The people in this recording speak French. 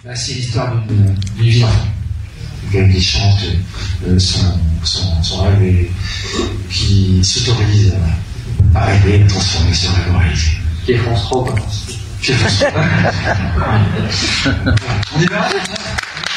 C'est l'histoire d'une vie d'enfant. Quelqu'un qui chante son rêve et qui s'autorise à rêver, à transformer ce rêve en réalité. Qui est France 3, quoi. On y va?